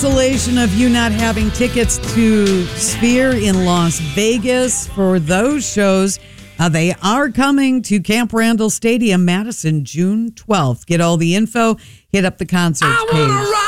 consolation of you not having tickets to Sphere in Las Vegas for those shows. They are coming to Camp Randall Stadium, Madison, June 12th. Get all the info. Hit up the concerts page.